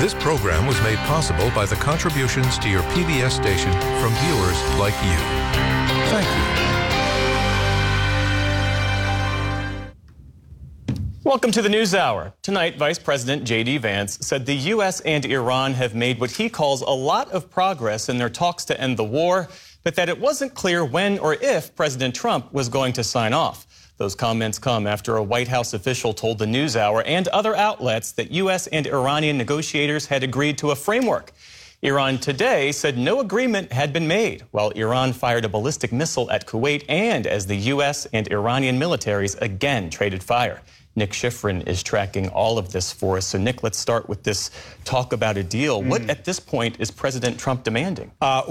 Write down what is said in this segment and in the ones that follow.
This program was made possible by the contributions to your PBS station from viewers like you. Thank you. Welcome to the News Hour. Tonight, Vice President J.D. Vance said the U.S. and Iran have made what he calls a lot of progress in their talks to end the war, but that it wasn't clear when or if President Trump was going to sign off. Those comments come after a White House official told the News Hour and other outlets that U.S. and Iranian negotiators had agreed to a framework. Iran today said no agreement had been made, while Iran fired a ballistic missile at Kuwait and as the U.S. and Iranian militaries again traded fire. Nick Schifrin is tracking all of this for us. So, Nick, let's start with this talk about a deal. What, at this point, is President Trump demanding?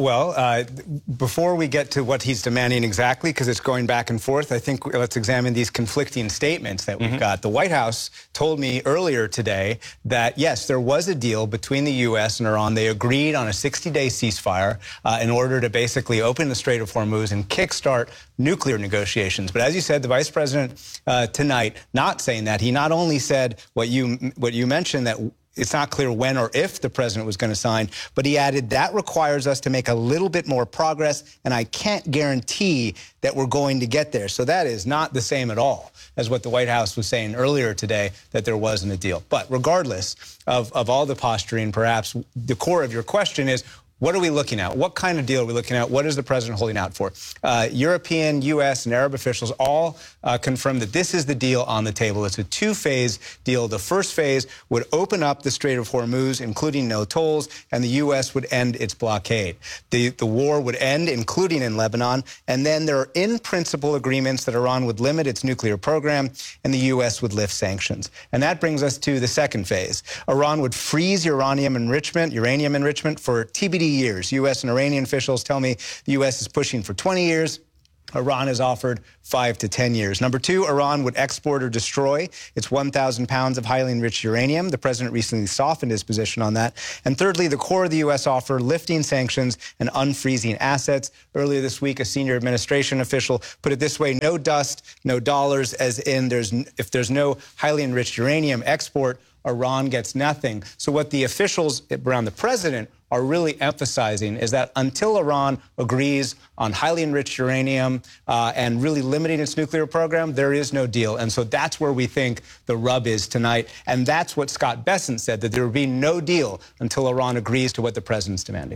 Before we get to what he's demanding exactly, because it's going back and forth, I think let's examine these conflicting statements that we've got. The White House told me earlier today that, yes, there was a deal between the U.S. and Iran. They agreed on a 60-day ceasefire in order to basically open the Strait of Hormuz and kickstart nuclear negotiations. But as you said, the Vice President tonight, not saying that. He not only said what you mentioned, that it's not clear when or if the president was going to sign, but he added that requires us to make a little bit more progress, and I can't guarantee that we're going to get there. So that is not the same at all as what the White House was saying earlier today, that there wasn't a deal. But regardless of all the posturing, perhaps the core of your question is, what are we looking at? What kind of deal are we looking at? What is the president holding out for? European, U.S., and Arab officials all confirmed that this is the deal on the table. It's a two-phase deal. The first phase would open up the Strait of Hormuz, including no tolls, and the U.S. would end its blockade. The war would end, including in Lebanon, and then there are in-principle agreements that Iran would limit its nuclear program and the U.S. would lift sanctions. And that brings us to the second phase. Iran would freeze uranium enrichment for TBD years. U.S. and Iranian officials tell me the U.S. is pushing for 20 years. Iran has offered 5 to 10 years. Number two, Iran would export or destroy its 1,000 pounds of highly enriched uranium. The president recently softened his position on that. And thirdly, the core of the U.S. offer, lifting sanctions and unfreezing assets. Earlier this week, a senior administration official put it this way: no dust, no dollars, as in if there's no highly enriched uranium export, Iran gets nothing. So what the officials around the president are really emphasizing is that until Iran agrees on highly enriched uranium and really limiting its nuclear program, there is no deal. And so that's where we think the rub is tonight. And that's what Scott Bessent said, that there will be no deal until Iran agrees to what the president's demanding.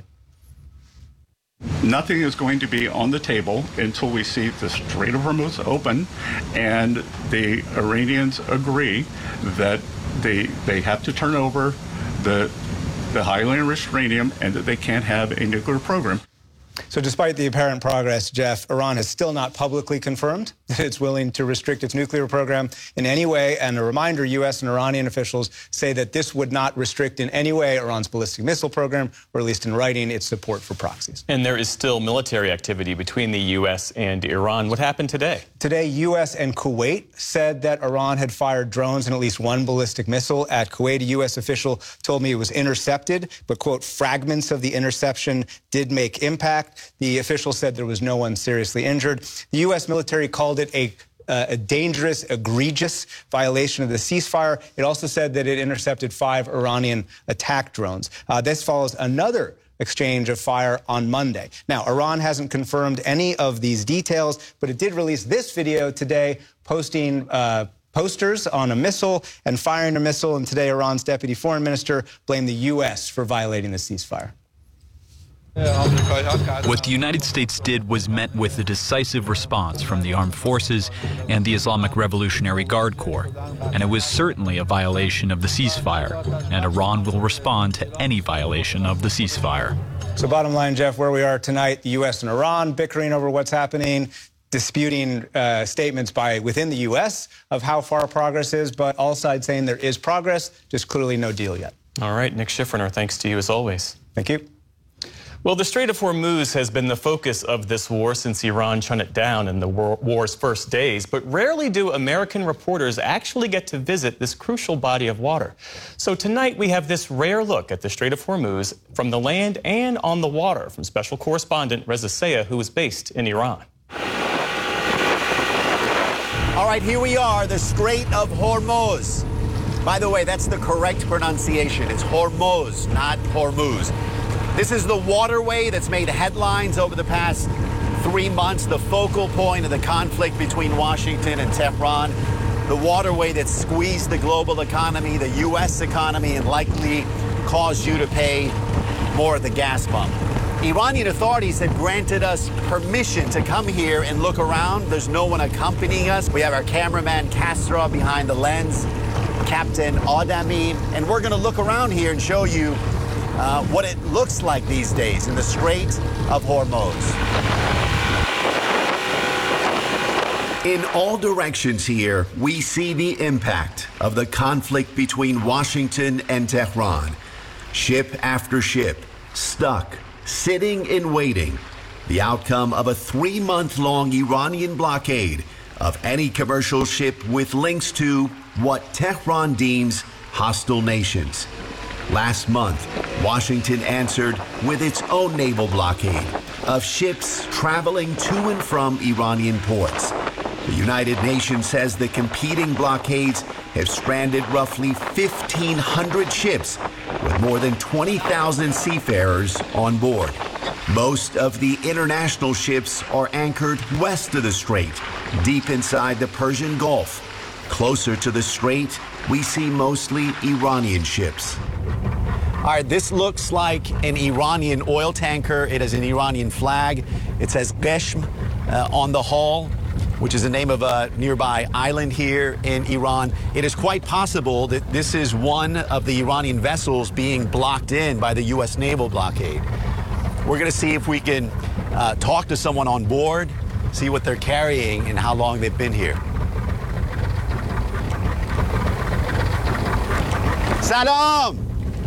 Nothing is going to be on the table until we see the Strait of Hormuz open and the Iranians agree that they have to turn over the highly enriched uranium and that they can't have a nuclear program. So despite the apparent progress, Jeff, Iran has still not publicly confirmed that it's willing to restrict its nuclear program in any way. And a reminder, U.S. and Iranian officials say that this would not restrict in any way Iran's ballistic missile program, or at least in writing, its support for proxies. And there is still military activity between the U.S. and Iran. What happened today? Today, U.S. and Kuwait said that Iran had fired drones and at least one ballistic missile at Kuwait. A U.S. official told me it was intercepted, but, quote, fragments of the interception did make impact. The official said there was no one seriously injured. The U.S. military called it a dangerous, egregious violation of the ceasefire. It also said that it intercepted 5 Iranian attack drones. This follows another exchange of fire on Monday. Now, Iran hasn't confirmed any of these details, but it did release this video today posting posters on a missile and firing a missile. And today, Iran's deputy foreign minister blamed the U.S. for violating the ceasefire. What the United States did was met with a decisive response from the armed forces and the Islamic Revolutionary Guard Corps, and it was certainly a violation of the ceasefire, and Iran will respond to any violation of the ceasefire. So bottom line, Jeff, where we are tonight, the U.S. and Iran bickering over what's happening, disputing statements by within the U.S. of how far progress is, but all sides saying there is progress, just clearly no deal yet. All right, Nick Schifrin, thanks to you as always. Thank you. Well, the Strait of Hormuz has been the focus of this war since Iran shut it down in the war's first days, but rarely do American reporters actually get to visit this crucial body of water. So tonight we have this rare look at the Strait of Hormuz from the land and on the water from special correspondent Reza Sayah, who is based in Iran. All right, here we are, the Strait of Hormuz. By the way, that's the correct pronunciation. It's Hormuz, not Hormuz. This is the waterway that's made headlines over the past 3 months, the focal point of the conflict between Washington and Tehran, the waterway that squeezed the global economy, the U.S. economy, and likely caused you to pay more at the gas pump. Iranian authorities have granted us permission to come here and look around. There's no one accompanying us. We have our cameraman Kasra behind the lens, Captain Adami, and we're going to look around here and show you what it looks like these days in the Strait of Hormuz. In all directions here, we see the impact of the conflict between Washington and Tehran. Ship after ship, stuck, sitting and waiting. The outcome of a 3-month-long Iranian blockade of any commercial ship with links to what Tehran deems hostile nations. Last month, Washington answered with its own naval blockade of ships traveling to and from Iranian ports. The United Nations says the competing blockades have stranded roughly 1,500 ships with more than 20,000 seafarers on board. Most of the international ships are anchored west of the strait, deep inside the Persian Gulf. Closer to the strait, we see mostly Iranian ships. All right, this looks like an Iranian oil tanker. It has an Iranian flag. It says Qeshm on the hull, which is the name of a nearby island here in Iran. It is quite possible that this is one of the Iranian vessels being blocked in by the U.S. naval blockade. We're going to see if we can talk to someone on board, see what they're carrying and how long they've been here. Salam!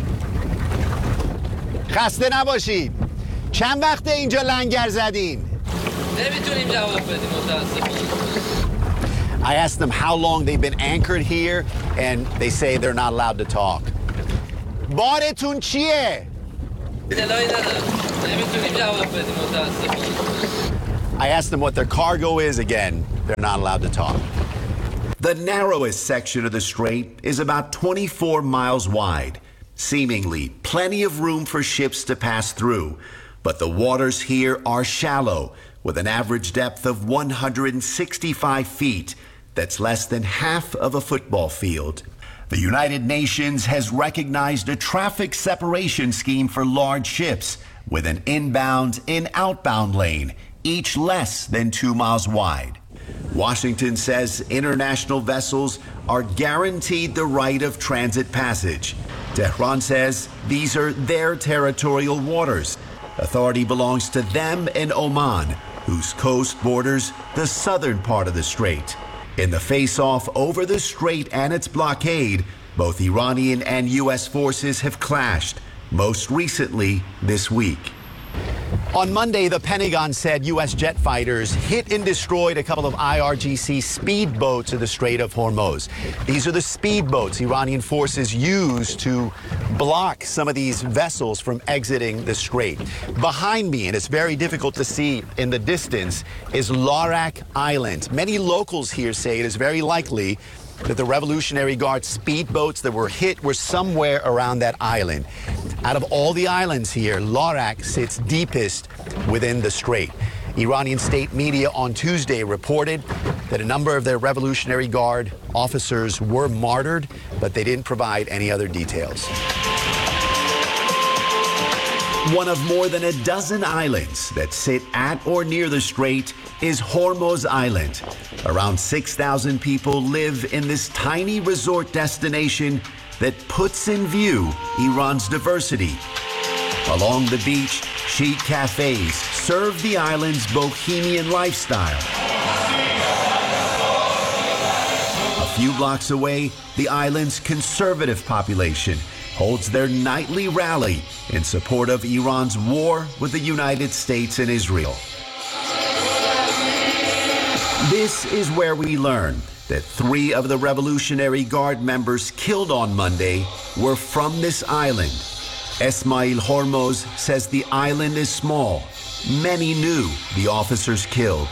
خسته نباشید. چند وقته اینجا لنگر زدین؟ نمیتونیم جواب بدیم متاسفانه. I asked them how long they've been anchored here, and they say they're not allowed to talk. بارتون چیه؟ اطلاعی ندارم. نمیتونیم جواب بدیم متاسفانه. I asked them what their cargo is. Again, they're not allowed to talk. The narrowest section of the strait is about 24 miles wide. Seemingly plenty of room for ships to pass through. But the waters here are shallow, with an average depth of 165 feet. That's less than half of a football field. The United Nations has recognized a traffic separation scheme for large ships with an inbound and outbound lane, each less than 2 miles wide. Washington says international vessels are guaranteed the right of transit passage. Tehran says these are their territorial waters. Authority belongs to them and Oman, whose coast borders the southern part of the strait. In the face-off over the strait and its blockade, both Iranian and U.S. forces have clashed, most recently this week. On Monday, the Pentagon said U.S. jet fighters hit and destroyed a couple of IRGC speedboats in the Strait of Hormuz. These are the speedboats Iranian forces use to block some of these vessels from exiting the strait. Behind me, and it's very difficult to see in the distance, is Larak Island. Many locals here say it is very likely that the Revolutionary Guard speedboats that were hit were somewhere around that island. Out of all the islands here, Larak sits deepest within the strait. Iranian state media on Tuesday reported that a number of their Revolutionary Guard officers were martyred, but they didn't provide any other details. One of more than a dozen islands that sit at or near the strait is Hormuz Island. Around 6,000 people live in this tiny resort destination that puts in view Iran's diversity. Along the beach, chic cafes serve the island's bohemian lifestyle. A few blocks away, the island's conservative population holds their nightly rally in support of Iran's war with the United States and Israel. This is where we learn that 3 of the Revolutionary Guard members killed on Monday were from this island. Esmail Hormoz says the island is small, Many knew the officers killed.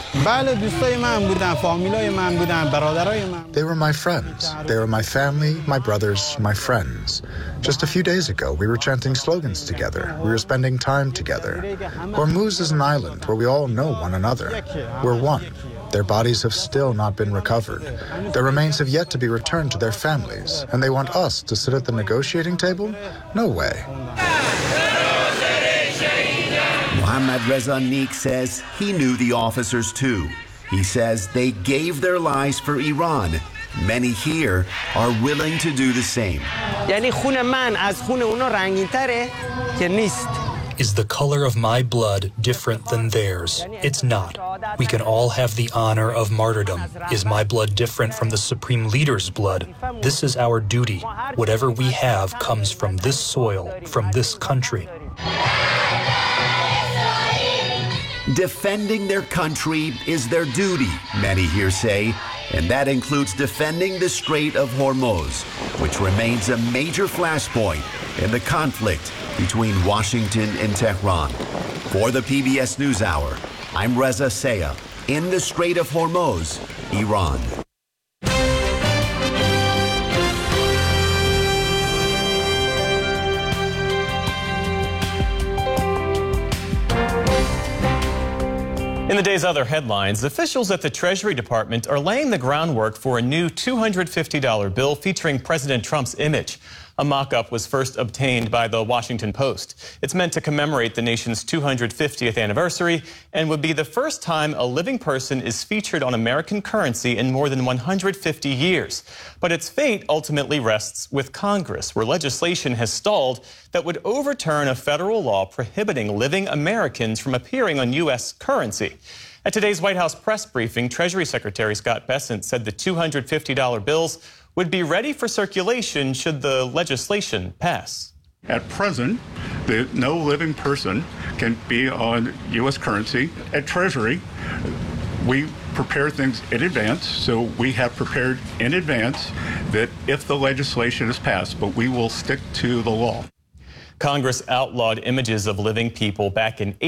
They were my friends. They were my family, my brothers, my friends. Just a few days ago, we were chanting slogans together. We were spending time together. Hormuz is an island where we all know one another. We're one. Their bodies have still not been recovered. Their remains have yet to be returned to their families. And they want us to sit at the negotiating table? No way. Mohammad Reza Neek says he knew the officers too. He says they gave their lives for Iran. Many here are willing to do the same. Is the color of my blood different than theirs? It's not. We can all have the honor of martyrdom. Is my blood different from the Supreme Leader's blood? This is our duty. Whatever we have comes from this soil, from this country. Defending their country is their duty, many here say, and that includes defending the Strait of Hormuz, which remains a major flashpoint in the conflict between Washington and Tehran. For the PBS NewsHour, I'm Reza Sayah in the Strait of Hormuz, Iran. In the day's other headlines, officials at the Treasury Department are laying the groundwork for a new $250 bill featuring President Trump's image. A mock-up was first obtained by the Washington Post. It's meant to commemorate the nation's 250th anniversary and would be the first time a living person is featured on American currency in more than 150 years. But its fate ultimately rests with Congress, where legislation has stalled that would overturn a federal law prohibiting living Americans from appearing on U.S. currency. At today's White House press briefing, Treasury Secretary Scott Bessent said the $250 bills would be ready for circulation should the legislation pass. At present, no living person can be on U.S. currency. At Treasury, we prepare things in advance, so we have prepared in advance that if the legislation is passed, but we will stick to the law. Congress outlawed images of living people back in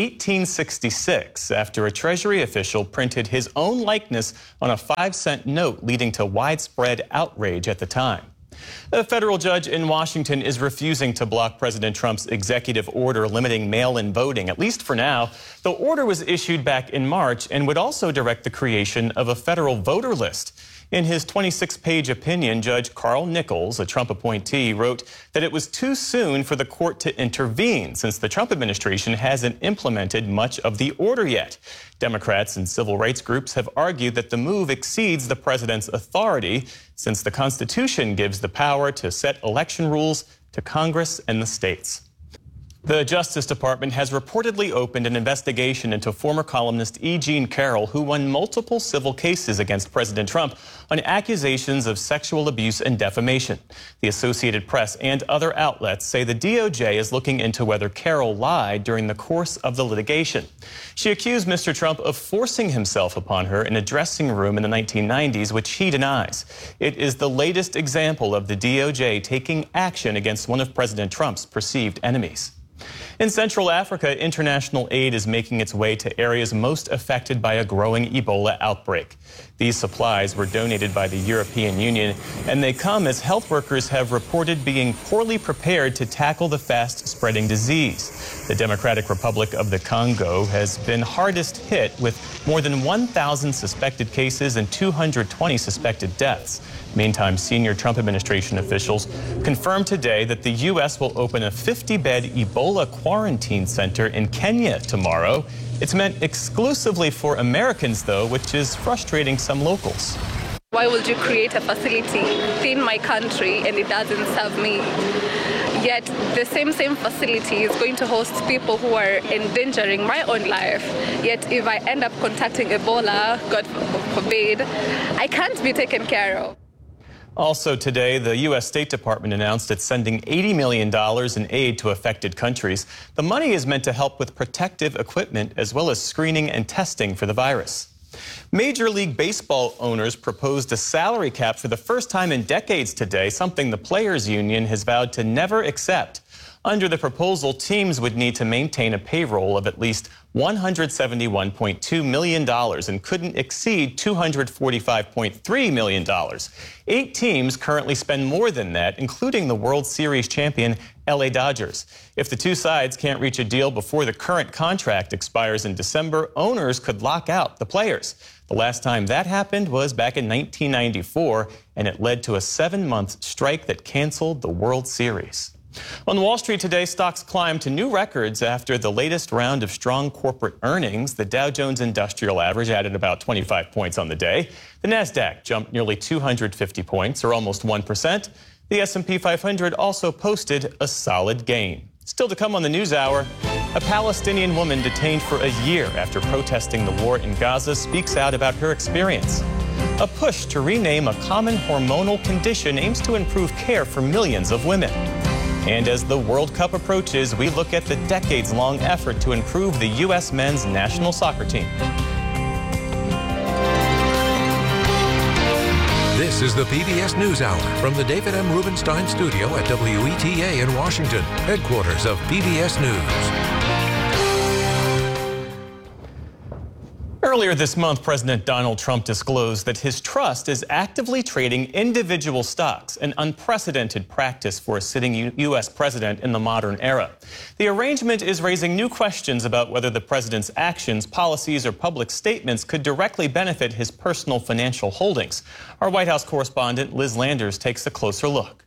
1866 after a Treasury official printed his own likeness on a 5-cent note, leading to widespread outrage at the time. A federal judge in Washington is refusing to block President Trump's executive order limiting mail-in voting, at least for now. The order was issued back in March and would also direct the creation of a federal voter list. In his 26-page opinion, Judge Carl Nichols, a Trump appointee, wrote that it was too soon for the court to intervene since the Trump administration hasn't implemented much of the order yet. Democrats and civil rights groups have argued that the move exceeds the president's authority since the Constitution gives the power to set election rules to Congress and the states. The Justice Department has reportedly opened an investigation into former columnist E. Jean Carroll, who won multiple civil cases against President Trump on accusations of sexual abuse and defamation. The Associated Press and other outlets say the DOJ is looking into whether Carroll lied during the course of the litigation. She accused Mr. Trump of forcing himself upon her in a dressing room in the 1990s, which he denies. It is the latest example of the DOJ taking action against one of President Trump's perceived enemies. In Central Africa, international aid is making its way to areas most affected by a growing Ebola outbreak. These supplies were donated by the European Union, and they come as health workers have reported being poorly prepared to tackle the fast-spreading disease. The Democratic Republic of the Congo has been hardest hit with more than 1,000 suspected cases and 220 suspected deaths. Meantime, senior Trump administration officials confirmed today that the U.S. will open a 50-bed Ebola quarantine center in Kenya tomorrow. It's meant exclusively for Americans, though, which is frustrating some locals. Why would you create a facility within my country and it doesn't serve me? Yet the same facility is going to host people who are endangering my own life. Yet if I end up contacting Ebola, God forbid, I can't be taken care of. Also today, the U.S. State Department announced it's sending $80 million in aid to affected countries. The money is meant to help with protective equipment as well as screening and testing for the virus. Major League Baseball owners proposed a salary cap for the first time in decades today, something the Players Union has vowed to never accept. Under the proposal, teams would need to maintain a payroll of at least $171.2 million and couldn't exceed $245.3 million. 8 teams currently spend more than that, including the World Series champion LA Dodgers. If the two sides can't reach a deal before the current contract expires in December, owners could lock out the players. The last time that happened was back in 1994, and it led to a 7-month strike that canceled the World Series. On Wall Street today, stocks climbed to new records after the latest round of strong corporate earnings. The Dow Jones Industrial Average added about 25 points on the day. The Nasdaq jumped nearly 250 points, or almost 1%. The S&P 500 also posted a solid gain. Still to come on the NewsHour, a Palestinian woman detained for a year after protesting the war in Gaza speaks out about her experience. A push to rename a common hormonal condition aims to improve care for millions of women. And as the World Cup approaches, we look at the decades-long effort to improve the U.S. men's national soccer team. This is the PBS NewsHour from the David M. Rubenstein Studio at WETA in Washington, headquarters of PBS News. Earlier this month, President Donald Trump disclosed that his trust is actively trading individual stocks, an unprecedented practice for a sitting U.S. president in the modern era. The arrangement is raising new questions about whether the president's actions, policies, or public statements could directly benefit his personal financial holdings. Our White House correspondent Liz Landers takes a closer look.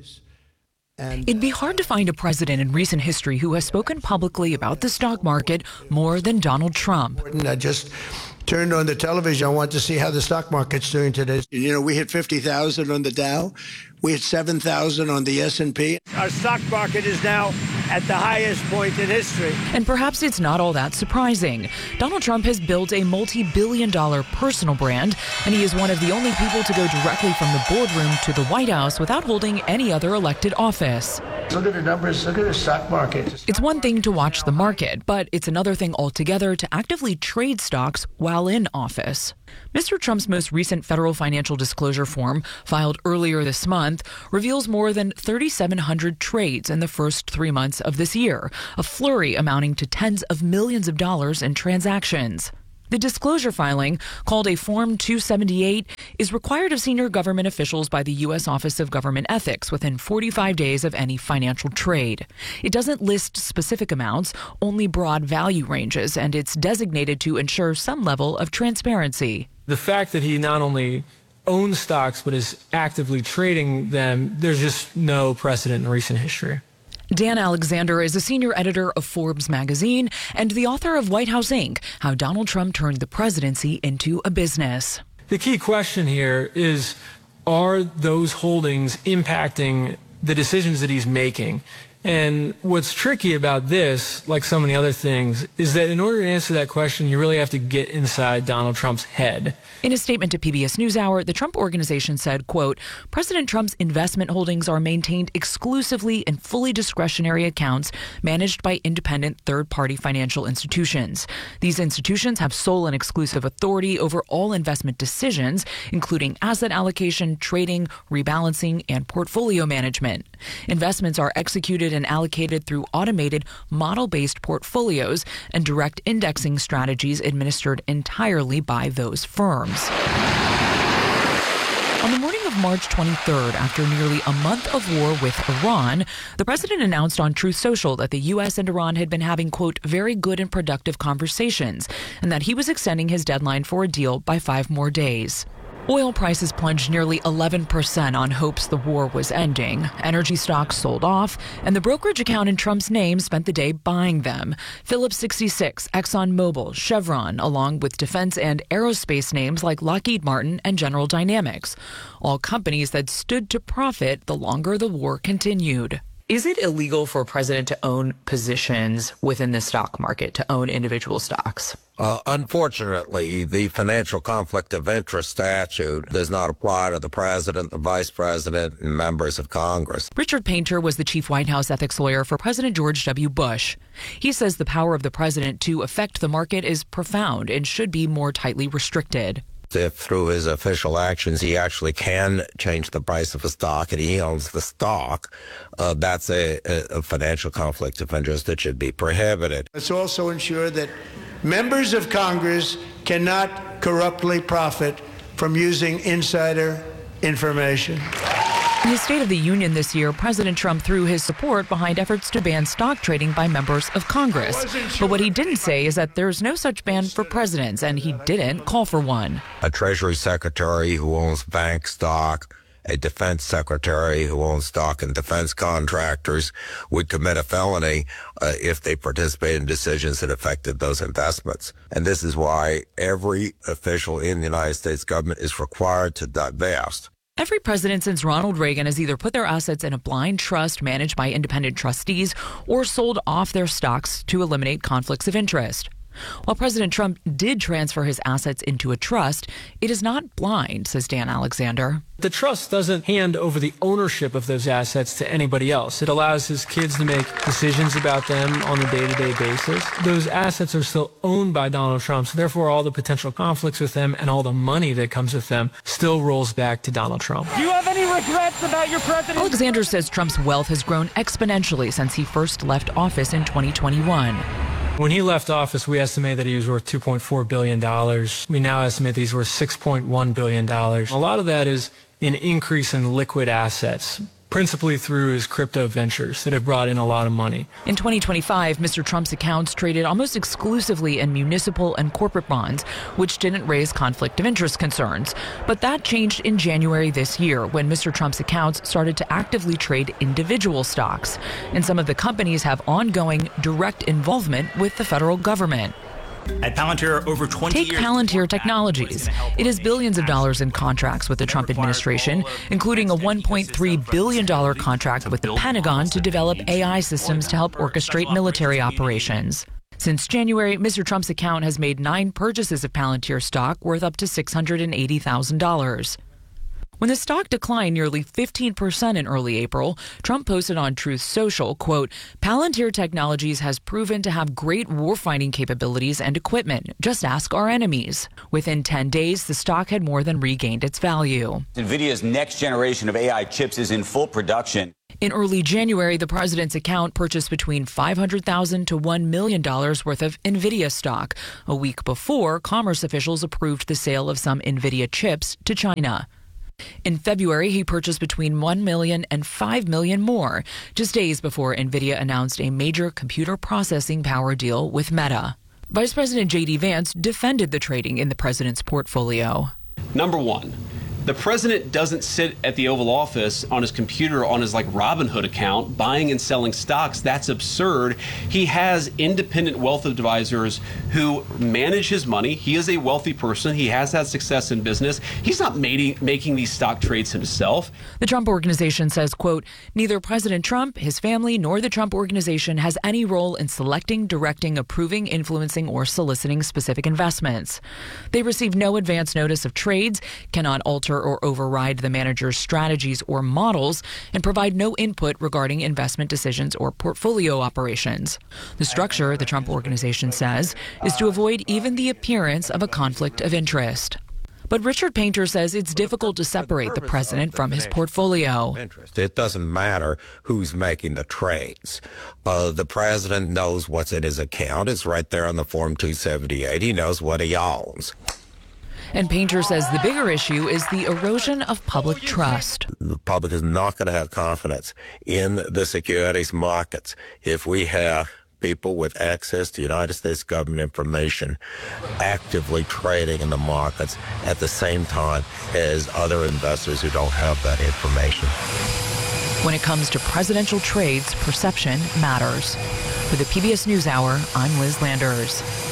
It'd be hard to find a president in recent history who has spoken publicly about the stock market more than Donald Trump. I just turned on the television. I want to see how the stock market's doing today. You know, we hit 50,000 on the Dow. We hit 7,000 on the S&P. Our stock market is now at the highest point in history. And perhaps it's not all that surprising. Donald Trump has built a multi-billion-dollar personal brand, and he is one of the only people to go directly from the boardroom to the White House without holding any other elected office. Look at the numbers. Look at the stock market. It's one thing to watch the market, but it's another thing altogether to actively trade stocks while in office. Mr. Trump's most recent federal financial disclosure form, filed earlier this month, reveals more than 3,700 trades in the first 3 months of this year, a flurry amounting to tens of millions of dollars in transactions. The disclosure filing, called a Form 278, is required of senior government officials by the U.S. Office of Government Ethics within 45 days of any financial trade. It doesn't list specific amounts, only broad value ranges, and it's designated to ensure some level of transparency. The fact that he not only owns stocks but is actively trading them, there's just no precedent in recent history. Dan Alexander is a senior editor of Forbes magazine and the author of White House Inc., How Donald Trump Turned the Presidency into a Business. The key question here is, are those holdings impacting the decisions that he's making? And what's tricky about this, like so many other things, is that in order to answer that question, you really have to get inside Donald Trump's head. In a statement to PBS NewsHour, the Trump Organization said, quote, President Trump's investment holdings are maintained exclusively in fully discretionary accounts managed by independent third-party financial institutions. These institutions have sole and exclusive authority over all investment decisions, including asset allocation, trading, rebalancing, and portfolio management. Investments are executed and allocated through automated model-based portfolios and direct indexing strategies administered entirely by those firms. On the morning of March 23rd, after nearly a month of war with Iran, the president announced on Truth Social that the U.S. and Iran had been having, quote, very good and productive conversations, and that he was extending his deadline for a deal by 5 more days. Oil prices plunged nearly 11% on hopes the war was ending. Energy stocks sold off, and the brokerage account in Trump's name spent the day buying them. Phillips 66, ExxonMobil, Chevron, along with defense and aerospace names like Lockheed Martin and General Dynamics, all companies that stood to profit the longer the war continued. Is it illegal for a president to own positions within the stock market, to own individual stocks? Unfortunately, the financial conflict of interest statute does not apply to the president, the vice president, and members of Congress. Richard Painter was the chief White House ethics lawyer for President George W. Bush. He says the power of the president to affect the market is profound and should be more tightly restricted. If through his official actions he actually can change the price of a stock and he owns the stock, that's a financial conflict of interest that should be prohibited. Let's also ensure that members of Congress cannot corruptly profit from using insider information. In his State of the Union this year, President Trump threw his support behind efforts to ban stock trading by members of Congress. But what he didn't say is that there's no such ban for presidents, and he didn't call for one. A Treasury Secretary who owns bank stock, a defense secretary who owns stock in defense contractors would commit a felony if they participate in decisions that affected those investments. And this is why every official in the United States government is required to divest. Every president since Ronald Reagan has either put their assets in a blind trust managed by independent trustees or sold off their stocks to eliminate conflicts of interest. While President Trump did transfer his assets into a trust, it is not blind, says Dan Alexander. The trust doesn't hand over the ownership of those assets to anybody else. It allows his kids to make decisions about them on a day-to-day basis. Those assets are still owned by Donald Trump, so therefore all the potential conflicts with them and all the money that comes with them still rolls back to Donald Trump. Do you have any regrets about your presidency? Alexander says Trump's wealth has grown exponentially since he first left office in 2021. When he left office, we estimated that he was worth $2.4 billion. We now estimate that he's worth $6.1 billion. A lot of that is an increase in liquid assets, principally through his crypto ventures that have brought in a lot of money. In 2025, Mr. Trump's accounts traded almost exclusively in municipal and corporate bonds, which didn't raise conflict of interest concerns. But that changed in January this year when Mr. Trump's accounts started to actively trade individual stocks. And some of the companies have ongoing direct involvement with the federal government. At Palantir, over 20 Take years. Palantir Technologies. It has billions of dollars in contracts with the Trump administration, including a $1.3 billion contract with the Pentagon to develop AI systems to help orchestrate military operations. Since January, Mr. Trump's account has made 9 purchases of Palantir stock worth up to $680,000. When the stock declined nearly 15% in early April, Trump posted on Truth Social, quote, Palantir Technologies has proven to have great warfighting capabilities and equipment. Just ask our enemies. Within 10 days, the stock had more than regained its value. NVIDIA's next generation of AI chips is in full production. In early January, the president's account purchased between $500,000 to $1 million worth of NVIDIA stock. A week before, commerce officials approved the sale of some NVIDIA chips to China. In February, he purchased between $1 million and $5 million more, just days before NVIDIA announced a major computer processing power deal with Meta. Vice President J.D. Vance defended the trading in the president's portfolio. Number one, the president doesn't sit at the Oval Office on his computer on his Robinhood account buying and selling stocks. That's absurd. He has independent wealth advisors who manage his money. He is a wealthy person. He has had success in business. He's not making these stock trades himself. The Trump Organization says, quote, neither President Trump, his family, nor the Trump Organization has any role in selecting, directing, approving, influencing, or soliciting specific investments. They receive no advance notice of trades, cannot alter or override the manager's strategies or models, and provide no input regarding investment decisions or portfolio operations. The structure, the Trump Organization says, is to avoid even the appearance of a conflict of interest. But Richard Painter says it's difficult to separate the president from his portfolio. It doesn't matter who's making the trades. The president knows what's in his account. It's right there on the Form 278. He knows what he owns. And Painter says the bigger issue is the erosion of public trust. The public is not going to have confidence in the securities markets if we have people with access to United States government information actively trading in the markets at the same time as other investors who don't have that information. When it comes to presidential trades, perception matters. For the PBS NewsHour, I'm Liz Landers.